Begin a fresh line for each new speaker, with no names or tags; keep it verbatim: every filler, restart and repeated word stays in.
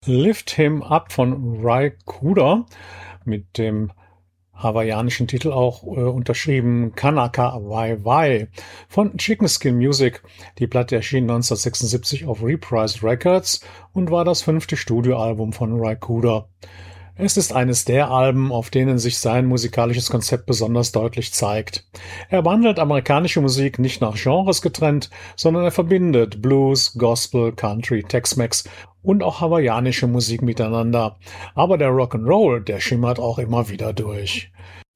Lift Him Up von Ry Cooder mit dem hawaiianischen Titel auch äh, unterschrieben Kanaka Wai Wai von Chicken Skin Music. Die Platte erschien neunzehnhundertsechsundsiebzig auf Reprise Records und war das fünfte Studioalbum von Ry Cooder. Es ist eines der Alben, auf denen sich sein musikalisches Konzept besonders deutlich zeigt. Er behandelt amerikanische Musik nicht nach Genres getrennt, sondern er verbindet Blues, Gospel, Country, Tex-Mex und auch hawaiianische Musik miteinander. Aber der Rock'n'Roll, der schimmert auch immer wieder durch.